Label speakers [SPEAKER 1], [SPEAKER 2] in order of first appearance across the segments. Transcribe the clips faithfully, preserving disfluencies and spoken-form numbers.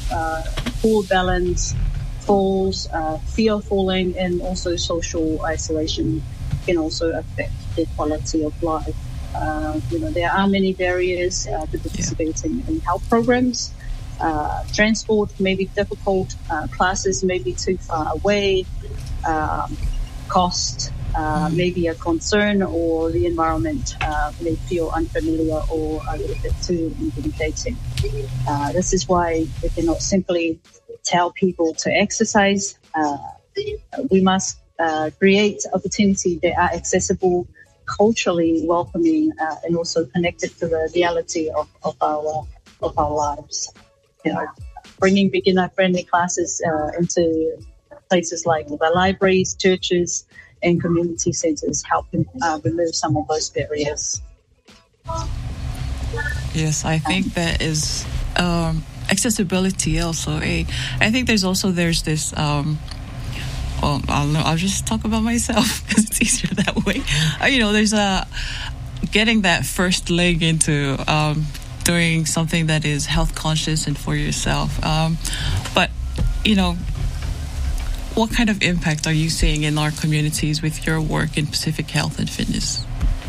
[SPEAKER 1] uh, poor balance, falls, uh, fear of falling, and also social isolation can also affect their quality of life. Uh, you know, there are many barriers uh, to participating yeah. in health programs. Uh, transport may be difficult. Uh, classes may be too far away. Um, cost uh, mm. may be a concern, or the environment uh, may feel unfamiliar or a little bit too intimidating. Uh, this is why we cannot simply tell people to exercise. Uh, we must uh, create opportunities that are accessible, culturally welcoming, uh, and also connected to the reality of, of our of our lives. You know, bringing beginner-friendly classes uh, into places like the libraries, churches, and community centres help uh, remove some of those barriers.
[SPEAKER 2] Yes, I think that is um, accessibility also. Eh? I think there's also there's this. Um, well, I'll I'll just talk about myself because it's easier that way. Uh, you know, there's a getting that first leg into um, doing something that is health conscious and for yourself. Um, but you know, what kind of impact are you seeing in our communities with your work in Pacific Health and Fitness?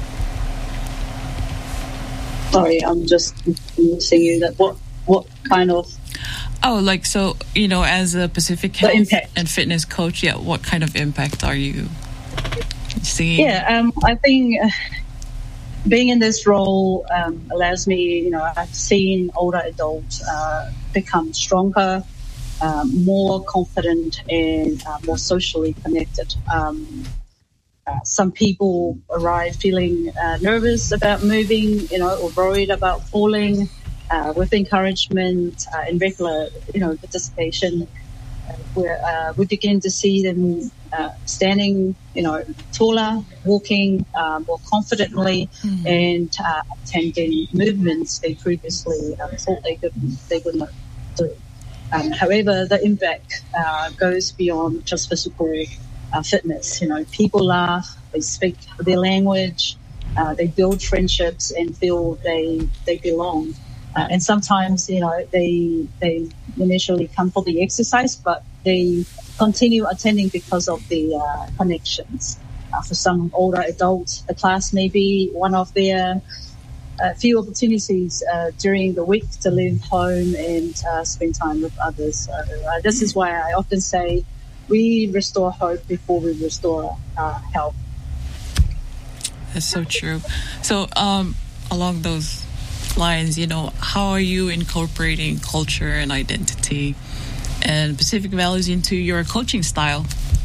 [SPEAKER 1] Sorry, I'm just listening you. That what what kind of?
[SPEAKER 2] Oh, like so, you know, as a Pacific Health and Fitness coach, yeah, what kind of impact are you seeing?
[SPEAKER 1] Yeah, um, I think uh, being in this role um, allows me, you know, I've seen older adults uh, become stronger, uh, more confident, and uh, more socially connected. Um, uh, some people arrive feeling uh, nervous about moving, you know, or worried about falling. Uh, with encouragement uh, and regular, you know, participation, uh, where uh, we begin to see them uh, standing, you know, taller, walking uh, more confidently, mm. and uh, attending movements they previously um, thought they could they could not do. Um, however, the impact uh, goes beyond just physical uh, fitness. You know, people laugh, they speak their language, uh, they build friendships, and feel they they belong. Uh, and sometimes, you know, they they initially come for the exercise, but they continue attending because of the uh, connections. Uh, for some older adults, the class may be one of their uh, few opportunities uh, during the week to live home and uh, spend time with others. So, uh, this is why I often say we restore hope before we restore uh, health.
[SPEAKER 2] That's so true. So um, along those lines, you know, how are you incorporating culture and identity and Pacific values into your coaching style?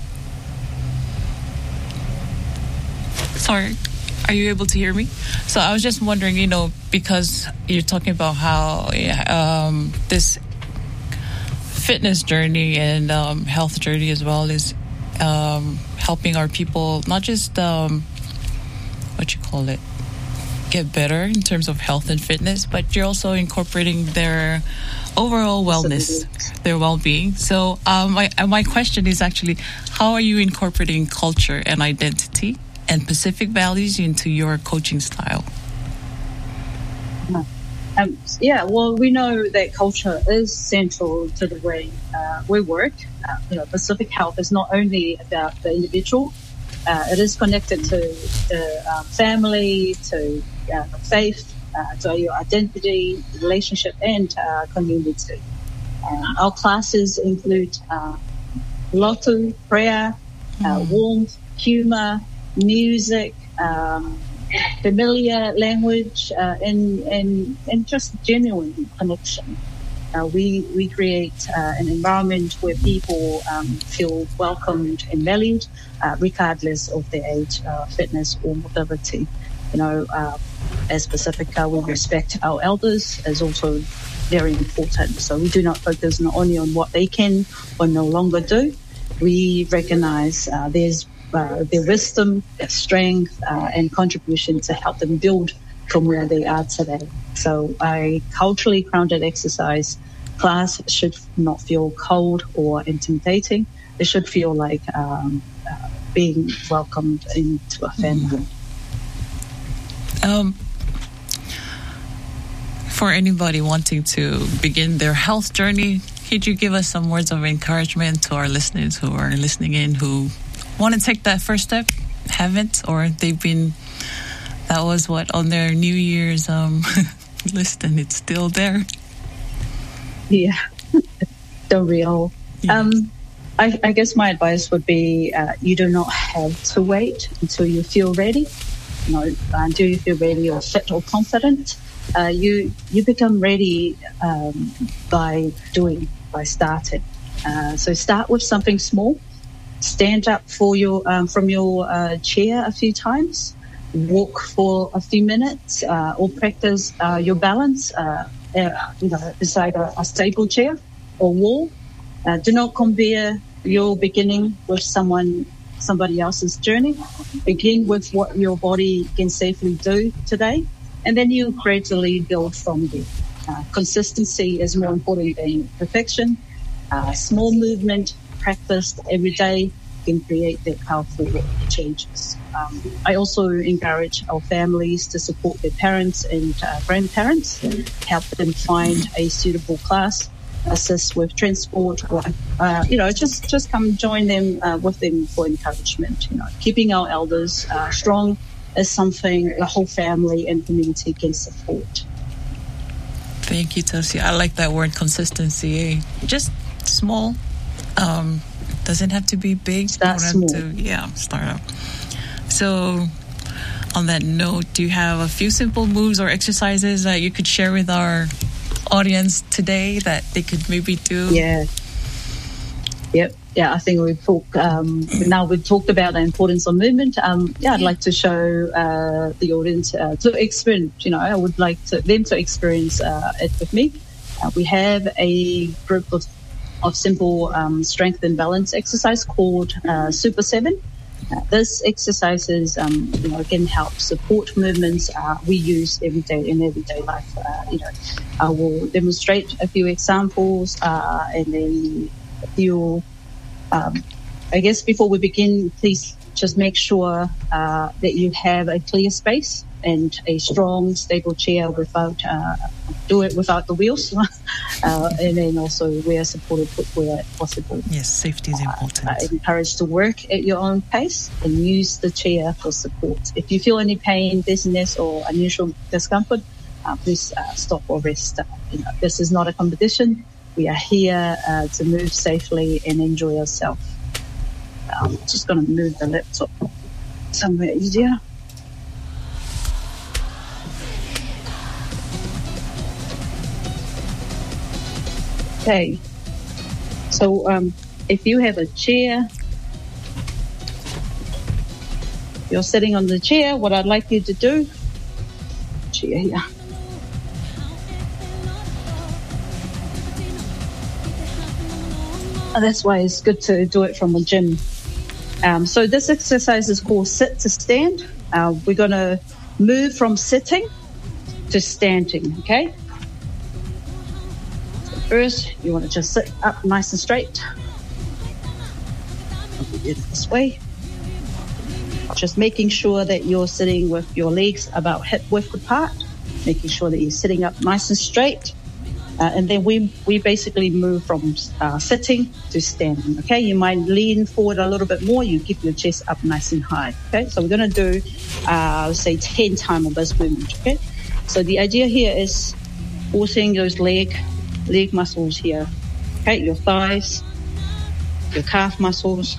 [SPEAKER 2] Sorry, are you able to hear me? So I was just wondering, you know, because you're talking about how um, this fitness journey and um, health journey as well is um, helping our people, not just um, what you call it, get better in terms of health and fitness, but you're also incorporating their overall wellness, their well-being. So um, my my question is actually, how are you incorporating culture and identity and Pacific values into your coaching style?
[SPEAKER 1] Um, yeah, well, we know that culture is central to the way uh, we work. Uh, you know, Pacific Health is not only about the individual. Uh, it is connected to the um, family, to uh, faith, uh, to your identity, relationship, and uh, community. Uh, our classes include uh, lotu, prayer, uh, mm. warmth, humor, music, um, familiar language, uh, and, and and just genuine connection. Uh, we we create uh, an environment where people um, feel welcomed and valued, uh, regardless of their age, uh, fitness, or mobility. You know, uh, as Pacifica, we respect our elders is also very important. So we do not focus not only on what they can or no longer do. We recognize uh, there's uh, their wisdom, their strength, uh, and contribution to help them build from where they are today. So a culturally grounded exercise class should not feel cold or intimidating. It should feel like um, uh, being welcomed into a family.
[SPEAKER 2] Um, for anybody wanting to begin their health journey, could you give us some words of encouragement to our listeners who are listening in who want to take that first step, haven't, or they've been, that was what, on their New Year's um, list and it's still there?
[SPEAKER 1] Yeah, the real.
[SPEAKER 2] Yeah.
[SPEAKER 1] Um, I, I guess my advice would be uh, you do not have to wait until you feel ready. You know, until you feel ready or fit or confident. Uh, you you become ready um, by doing, by starting. Uh, so start with something small. Stand up for your um, from your uh, chair a few times. Walk for a few minutes, uh, or practice uh, your balance. Uh, uh, you know, beside a, a stable chair or wall. Uh, do not compare your beginning with someone somebody else's journey. Begin with what your body can safely do today. And then you gradually build from there. Uh, consistency is more important than perfection. Uh, small movement practiced every day can create that powerful changes. Um, I also encourage our families to support their parents and uh, grandparents, help them find a suitable class, assist with transport, or uh, you know, just just come join them uh, with them for encouragement. You know, keeping our elders uh, strong is something the whole family and community can support.
[SPEAKER 2] Thank you, Tosia. I like that word, consistency. Eh? Just small. Um, doesn't have to be big.
[SPEAKER 1] Start
[SPEAKER 2] Don't
[SPEAKER 1] small.
[SPEAKER 2] have to, yeah, start up. So, on that note, do you have a few simple moves or exercises that you could share with our audience today that they could maybe do?
[SPEAKER 1] Yeah. Yep. Yeah, I think we've talked, um, now we've talked about the importance of movement. Um, yeah, I'd like to show uh, the audience uh, to experience, you know, I would like to, them to experience uh, it with me. Uh, we have a group of, of simple um, strength and balance exercise called uh, Super seven. Uh, this exercises, um, you know, can help support movements uh, we use every day in everyday life. Uh, you know, I will demonstrate a few examples uh, and then a few. Um, I guess before we begin, please just make sure uh, that you have a clear space and a strong, stable chair without, uh, do it without the wheels. uh, and then also wear supportive footwear if possible.
[SPEAKER 2] Yes, safety is important.
[SPEAKER 1] Uh, I encourage to work at your own pace and use the chair for support. If you feel any pain, dizziness, or unusual discomfort, uh, please uh, stop or rest. Uh, you know, this is not a competition. We are here uh, to move safely and enjoy ourselves. I'm just going to move the laptop somewhere easier. Okay. So um, if you have a chair, you're sitting on the chair, what I'd like you to do, chair here. That's why it's good to do it from the gym. Um, so this exercise is called sit to stand. Uh, we're going to move from sitting to standing, okay? So first, you want to just sit up nice and straight. I'll do it this way. Just making sure that you're sitting with your legs about hip width apart, making sure that you're sitting up nice and straight. Uh, and then we we basically move from uh, sitting to standing, okay? You might lean forward a little bit more. You keep your chest up nice and high, okay? So we're going to do, uh, say, ten times of this movement, okay? So the idea here is forcing those leg, leg muscles here, okay? Your thighs, your calf muscles.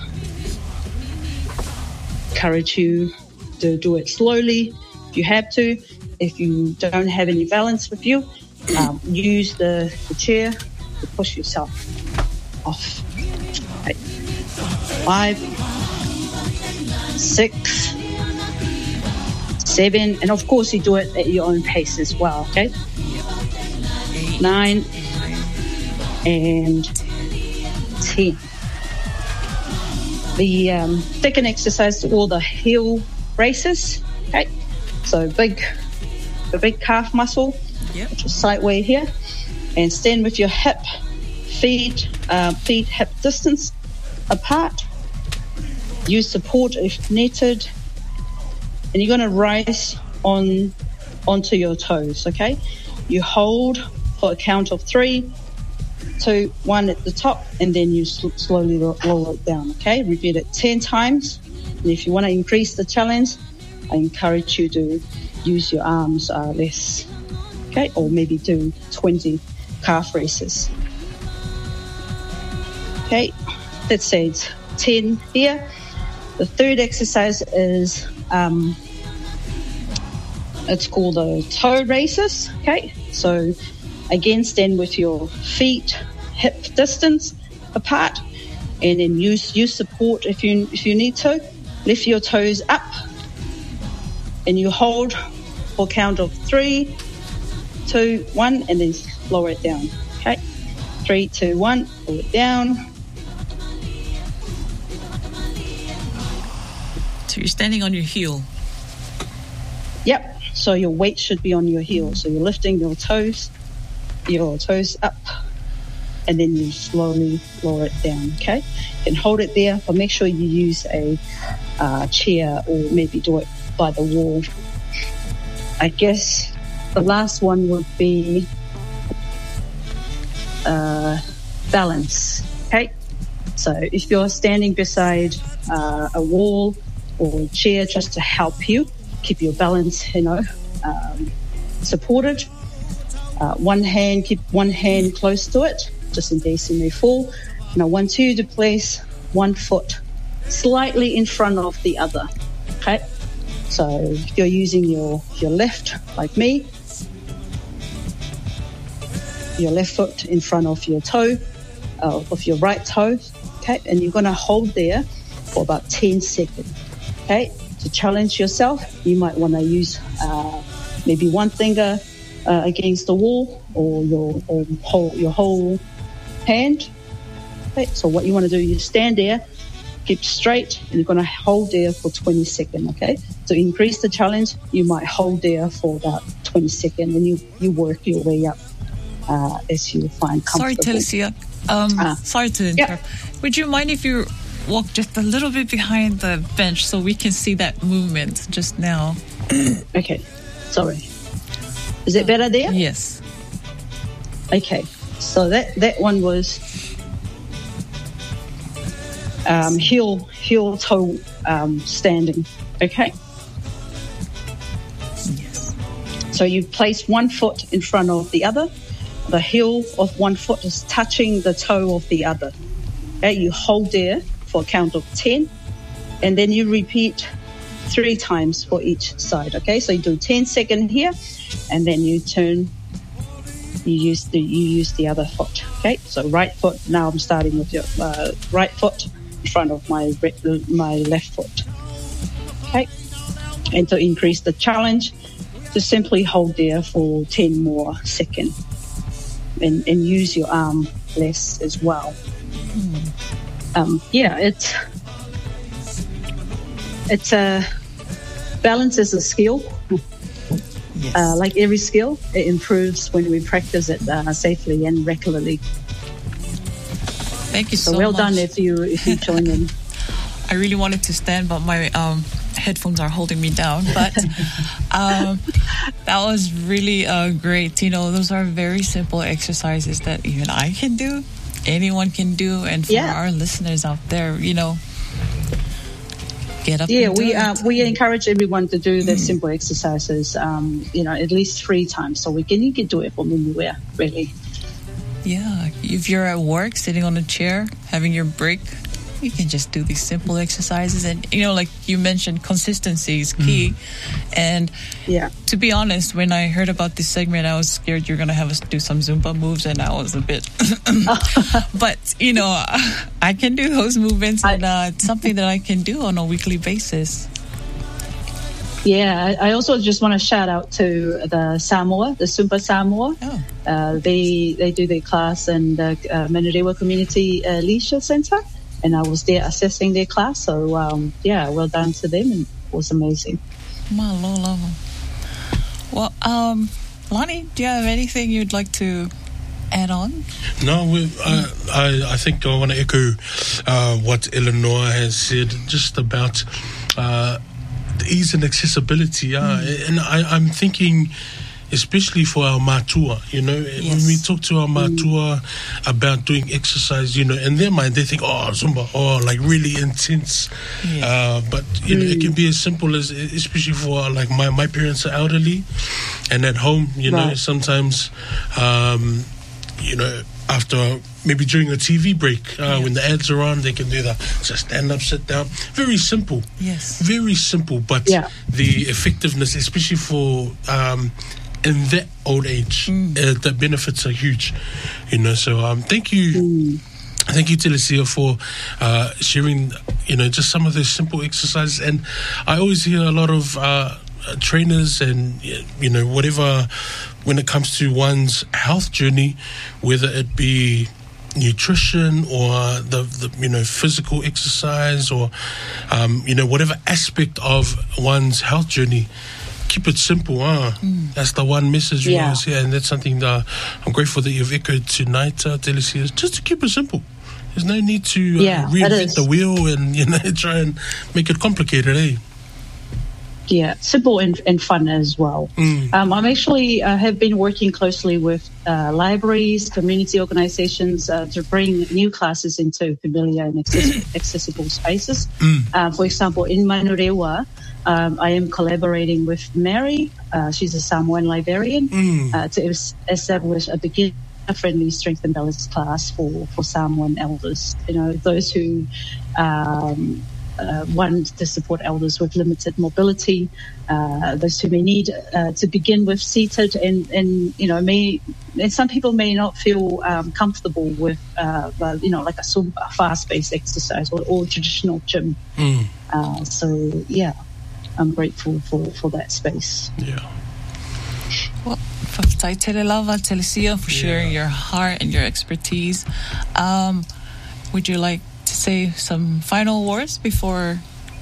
[SPEAKER 1] Encourage you to do it slowly if you have to. If you don't have any balance with you, Um, use the, the chair to push yourself off. Okay. Five, six, seven, and of course you do it at your own pace as well, okay? Nine and ten. The um, second exercise is all the heel raises, okay? So big, the big calf muscle.
[SPEAKER 2] Yep.
[SPEAKER 1] Which is sideway here, and stand with your hip, feet, uh, feet hip distance apart. Use support if needed, and you're going to rise on onto your toes. Okay, You hold for a count of three, two, one at the top, and then you sl- slowly lower it down, okay? Repeat it ten times. And if you want to increase the challenge, I encourage you to use your arms uh, less, okay? Or maybe do twenty calf raises. Okay, let's say it's ten here. The third exercise is, um, it's called the toe raises, okay? So again, stand with your feet hip distance apart, and then use use support if you if you need to. Lift your toes up, and you hold for a count of three, two, one, and then lower it down. Okay, three, two, one, pull it down.
[SPEAKER 2] So you're standing on your heel.
[SPEAKER 1] Yep. So your weight should be on your heel. So you're lifting your toes, your toes up, and then you slowly lower it down, okay? You can hold it there, but make sure you use a uh, chair or maybe do it by the wall. I guess the last one would be uh, balance, okay? So if you're standing beside uh, a wall or a chair just to help you keep your balance, you know, um, supported, uh, one hand, keep one hand close to it, just in case you may fall. And I want you to place one foot slightly in front of the other, okay? So if you're using your, your left, like me, your left foot in front of your toe, uh, of your right toe, okay? And you're going to hold there for about ten seconds, okay? To challenge yourself, you might want to use uh, maybe one finger uh, against the wall, or your or whole, your whole hand. Okay, so what you want to do, you stand there, keep straight, and you're going to hold there for twenty seconds, okay? To increase the challenge, you might hold there for about twenty seconds, and you, you work your way up uh, as you find comfortable.
[SPEAKER 2] Sorry, Telesia. Um, ah. Sorry to interrupt.
[SPEAKER 1] Yeah.
[SPEAKER 2] Would you mind if you walk just a little bit behind the bench so we can see that movement just now?
[SPEAKER 1] Okay, sorry. Is it better there?
[SPEAKER 2] Yes.
[SPEAKER 1] Okay, so that, that one was um, heel, heel toe um, standing, okay?
[SPEAKER 2] Yes.
[SPEAKER 1] So you place one foot in front of the other. The heel of one foot is touching the toe of the other. Okay, you hold there for a count of ten, and then you repeat three times for each side, okay? So you do ten seconds here, and then you turn, you use the you use the other foot, okay? So right foot, now I'm starting with your uh, right foot in front of my my left foot, okay? And to increase the challenge, to simply hold there for ten more seconds, and, and use your arm less as well. Mm. Um, yeah, it's it's a balance is a skill. Yes. Uh, like every skill, it improves when we practice it uh, safely and regularly.
[SPEAKER 2] Thank you so,
[SPEAKER 1] so well
[SPEAKER 2] much.
[SPEAKER 1] done if you if you join in.
[SPEAKER 2] I really wanted to stand, but my um, headphones are holding me down. But um, that was really uh, great. You know, those are very simple exercises that even I can do. Anyone can do, and for yeah. our listeners out there, you know, get up.
[SPEAKER 1] Yeah,
[SPEAKER 2] and do
[SPEAKER 1] we
[SPEAKER 2] it.
[SPEAKER 1] uh, we encourage everyone to do the mm. simple exercises. Um, you know, at least three times, so we can you can do it from anywhere, really.
[SPEAKER 2] Yeah, if you're at work, sitting on a chair, having your break, you can just do these simple exercises. And, you know, like you mentioned, consistency is key. Mm. And
[SPEAKER 1] yeah,
[SPEAKER 2] to be honest, when I heard about this segment, I was scared you're going to have us do some Zumba moves, and I was a bit... But, you know, I can do those movements, and uh, it's something that I can do on a weekly basis.
[SPEAKER 1] Yeah, I also just want to shout out to the Samoa, the Zumba Samoa.
[SPEAKER 2] Oh.
[SPEAKER 1] Uh, they they do their class in the uh, Manurewa Community uh, Leisure Centre, and I was there assessing their class. So, um, yeah, well done to them, and it was amazing.
[SPEAKER 2] Malolo. Well, um, Lonnie, do you have anything you'd like to add on?
[SPEAKER 3] No, we, I, I, I think I want to echo uh, what Eleanor has said just about... Uh, ease and accessibility, yeah. Mm. And I, I'm thinking, especially for our matua, you know,
[SPEAKER 2] Yes.
[SPEAKER 3] when we talk to our matua about doing exercise, you know, in their mind they think, oh, Zumba, oh, like really intense.
[SPEAKER 2] Yes.
[SPEAKER 3] Uh, but, you know, it can be as simple as, especially for, like, my, my parents are elderly, and at home, you know,
[SPEAKER 1] Right.
[SPEAKER 3] sometimes, um, you know, after maybe during a T V break, uh,
[SPEAKER 2] Yeah.
[SPEAKER 3] when the ads are on, they can do that. Just stand up, sit down. Very simple.
[SPEAKER 2] Yes.
[SPEAKER 3] Very simple, but
[SPEAKER 1] Yeah.
[SPEAKER 3] the effectiveness, especially for um, in that old age, uh, the benefits are huge. You know, so um, thank you. Thank you, Telesia, for uh, sharing, you know, just some of those simple exercises. And I always hear a lot of uh, trainers and, you know, whatever, when it comes to one's health journey, whether it be nutrition or the, the you know, physical exercise or, um, you know, whatever aspect of one's health journey, keep it simple. Huh? Mm. That's the one message we
[SPEAKER 1] Yeah.
[SPEAKER 3] always hear, and that's something that I'm grateful that you've echoed tonight, uh, Telesia, just to keep it simple. There's no need to uh,
[SPEAKER 1] Yeah, that
[SPEAKER 3] reinvent
[SPEAKER 1] is.
[SPEAKER 3] the wheel and, you know, try and make it complicated, eh?
[SPEAKER 1] Yeah, simple and, and fun as well.
[SPEAKER 3] Mm.
[SPEAKER 1] Um, I'm actually uh, have been working closely with uh, libraries, community organizations uh, to bring new classes into familiar and access- accessible spaces.
[SPEAKER 3] Mm.
[SPEAKER 1] Uh, for example, in Manurewa, um, I am collaborating with Mary. Uh, she's a Samoan librarian
[SPEAKER 3] Mm.
[SPEAKER 1] uh, to es- establish a beginner friendly strength and balance class for, for Samoan elders. You know, those who um, uh, want to support elders with limited mobility, uh, those who may need uh, to begin with seated and, and, you know, may, and some people may not feel um, comfortable with, uh, well, you know, like a Zumba, fast-paced exercise or, or traditional gym.
[SPEAKER 3] Mm.
[SPEAKER 1] Uh, so, yeah, I'm grateful for, for that space.
[SPEAKER 3] Yeah.
[SPEAKER 2] Well, Tele Lava, Telesia, for sharing your heart and your expertise. Um, would you like to say some final words before?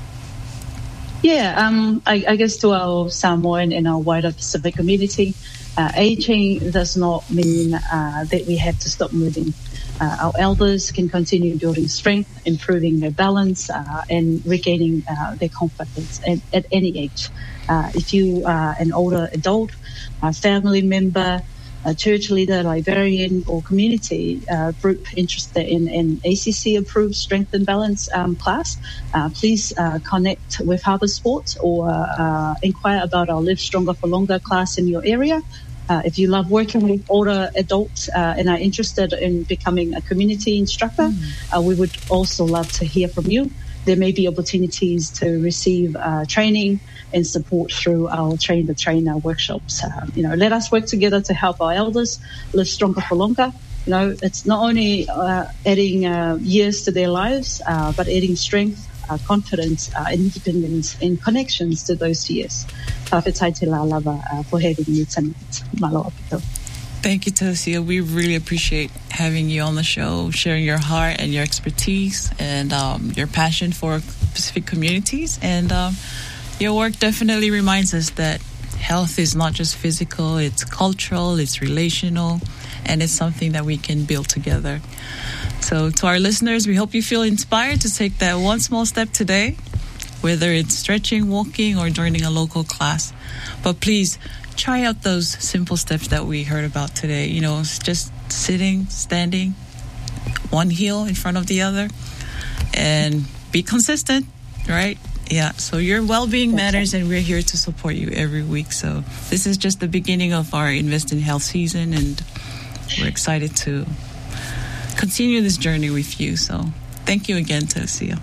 [SPEAKER 1] Yeah, um, I, I guess to our Samoan and our wider Pacific community, uh, aging does not mean uh, that we have to stop moving. Uh, our elders can continue building strength, improving their balance, uh, and regaining uh, their confidence at, at any age. Uh, if you are an older adult, a family member, a church leader, librarian, or community uh, group interested in an A C C-approved strength and balance um, class, uh, please uh, connect with Harbour Sports or uh, inquire about our Live Stronger for Longer class in your area. Uh, if you love working with older adults uh, and are interested in becoming a community instructor, mm. uh, we would also love to hear from you. There may be opportunities to receive uh, training and support through our Train the Trainer workshops. Uh, you know, let us work together to help our elders live stronger for longer. You know, it's not only uh, adding uh, years to their lives, uh, but adding strength, uh, confidence, uh, independence, and connections to those years. Tāwhitai te la lava uh, for having me tonight. Malo apito.
[SPEAKER 2] Thank you, Telesia. We really appreciate having you on the show, sharing your heart and your expertise and um, your passion for Pacific communities. And um, your work definitely reminds us that health is not just physical, it's cultural, it's relational, and it's something that we can build together. So to our listeners, we hope you feel inspired to take that one small step today, whether it's stretching, walking, or joining a local class. But please, try out those simple steps that we heard about today. You know, it's just sitting, standing, one heel in front of the other, and be consistent, right? Yeah, so your well-being matters, and we're here to support you every week. So this is just the beginning of our Invest in Health season, and we're excited to continue this journey with you. So thank you again, Telesia.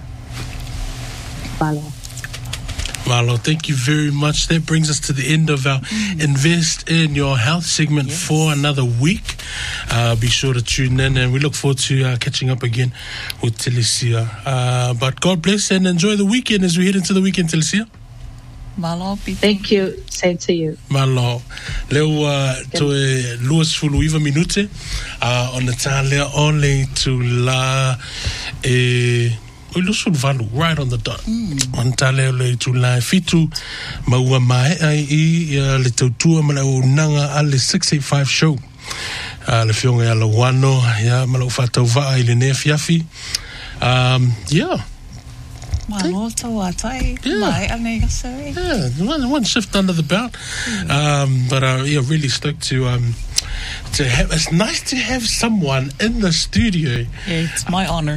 [SPEAKER 1] Malo.
[SPEAKER 3] Marlo, thank you very much. That brings us to the end of our mm. Invest in Your Health segment yes. for another week. Uh, be sure to tune in, and we look forward to uh, catching up again with Telesia. Uh, but God bless and enjoy the weekend as we head into the weekend, Telesia.
[SPEAKER 2] Malo,
[SPEAKER 1] thank you. Same to you.
[SPEAKER 3] Malo. Leo uh, to e luas fulu iwa minute uh, on the tale ole to la e o lusul valu right on the dot. Mm. On tale ole to la fitu maua mai ai i le tautua mala o nanga ale six eighty-five show. Uh, le fionga ala wano ya mala o fatau va i le nefiafi. Um, yeah.
[SPEAKER 2] Malota watai.
[SPEAKER 3] Yeah.
[SPEAKER 2] Mai anega sorry.
[SPEAKER 3] Yeah, one, one shift under the belt. Um, but uh, yeah, really stoked to um, to have. It's nice to have someone in the studio.
[SPEAKER 2] Yeah, it's my honor.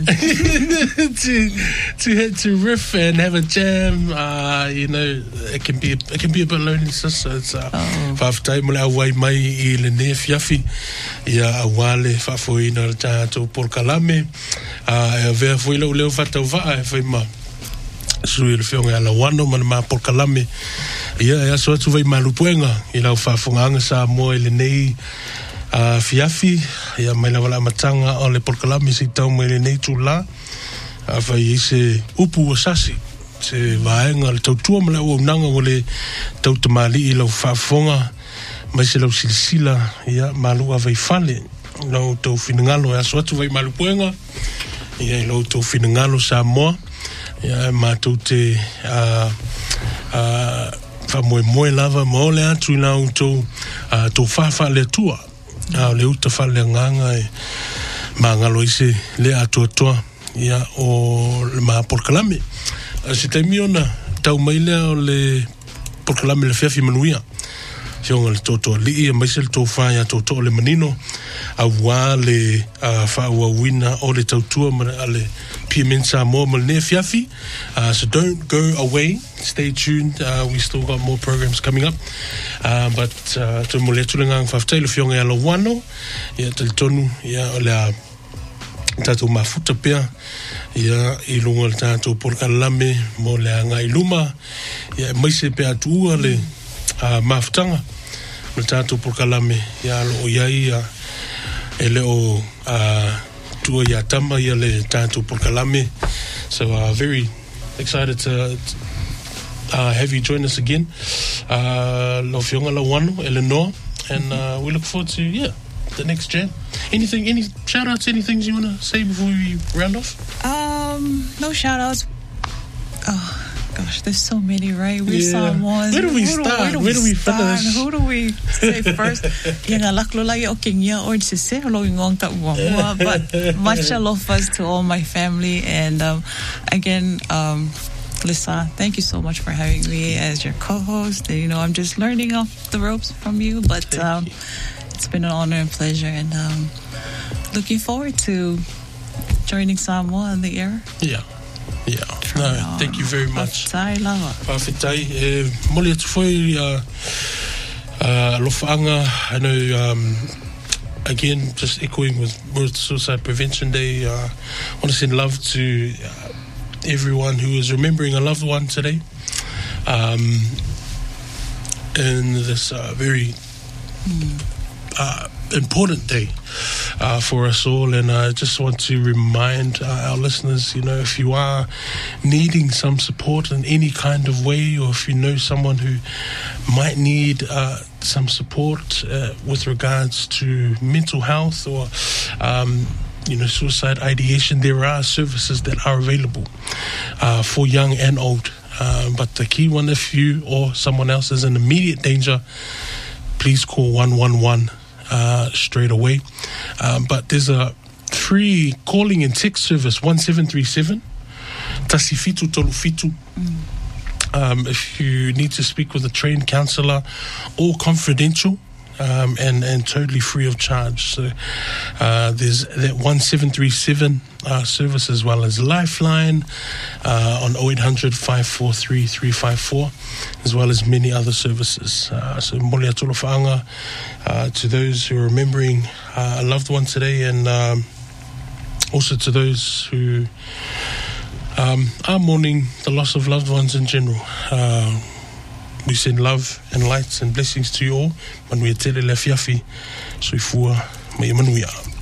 [SPEAKER 3] to to to riff and have a jam. Uh, you know, it can be it can be a bit lonely. So it's uh, five time le awai mai I le ne fiafi ia awale fa foi na tato por kalame. Uh, ve foi lo leo fata va foi ma. Sui le fionga ala wano mana ma por kalame. Ia ia so tu vai malupuenga I lau fa funganga sa mo le nei a fiafi ia mai la wala matanga o le por kalame si tau mai le nei tula. A vai se upu o sasi se vaenga le tautua mala o nanga o le tautamali I lau fa fonga mai se lau silsila ia malu a vai fale lau tau finangalo ia so tu vai malupuenga ia lau tau finangalo sa moa ia mātou te uh, uh, wha moe moe lava mo le atu I nau tau uh, tau whawha le tua uh, le uta wha le nganga e mā ngalo ise le atu atua ia o le mā porkalame uh, se taimi ona tau mai lea o le porkalame le whiawhi manuia fionga le toto li ia maise le tau wha ia toto le manino a wā le uh, wha ua wina o le tautua a le P M N Samoa mo le ne fiafi. Uh, so don't go away. Stay tuned. Uh, we still got more programs coming up. Uh, but uh, to mo le tulengang whaftai le fionga ala wano. Ia te tonu. Ia o le a tātou mafuta pia. Ia I lunga le tātou porkalame mo le a ngai luma. Ia maise pia tuua le uh, mafutanga. Le tātou porkalame. Ia lo o iai uh, ele o uh, tua ia tama ia le tātou porkalame. So uh, very excited to uh, have you join us again. Uh, lo fionga la wano, Eleanor. And uh, we look forward to, yeah, the next jam. Anything, any shout outs, any things you want to say before we round off?
[SPEAKER 2] Um, no shout outs. Oh. Gosh, there's so many, right? We're
[SPEAKER 3] Yeah.
[SPEAKER 2] Samoans.
[SPEAKER 3] Where do we
[SPEAKER 2] Who
[SPEAKER 3] start?
[SPEAKER 2] Where do we,
[SPEAKER 3] Where do we
[SPEAKER 2] start?
[SPEAKER 3] finish?
[SPEAKER 2] Who do we say first? Ia ngā laklo lai o kingia o se se lo ngong ka ua. But much aloha to all my family. And um, again, um, Lisa, thank you so much for having me as your co-host. And, you know, I'm just learning off the ropes from you. But um,
[SPEAKER 3] you.
[SPEAKER 2] it's been an honor and pleasure. And um, looking forward to joining Samoa in the air.
[SPEAKER 3] Yeah. Yeah. No, thank you very much.
[SPEAKER 2] Whawhitai lawa.
[SPEAKER 3] Whawhitai. E, moli atu whai uh, uh, lofaanga. I know, um, again, just echoing with World Suicide Prevention Day, I uh, want to send love to uh, everyone who is remembering a loved one today. Um, in this uh, very mm. uh, important day uh, for us all, and I just want to remind uh, our listeners, you know, if you are needing some support in any kind of way, or if you know someone who might need uh, some support uh, with regards to mental health or um, you know, suicide ideation, there are services that are available uh, for young and old. Uh, but the key one, if you or someone else is in immediate danger, please call one one one uh, straight away. Um, but there's a free calling and text service, one seven three seven, Tasifitu Tolufitu. Mm. Um, if you need to speak with a trained counsellor, or confidential, Um, and, and totally free of charge. So uh, there's that one seven three seven uh, service, as well as Lifeline uh, on oh eight hundred, five four three, three five four, as well as many other services. Uh, so mole atola whaanga uh, to those who are remembering uh, a loved one today, and um, also to those who um, are mourning the loss of loved ones in general. Uh, We send love and lights and blessings to you all. Manuia tele le fiafi, soifua, mai manuia.